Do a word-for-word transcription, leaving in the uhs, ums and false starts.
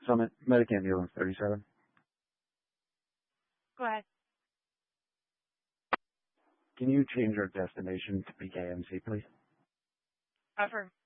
Summit, Medic Ambulance thirty-seven. Go ahead. Can you change our destination to P K M C, please? Affirm.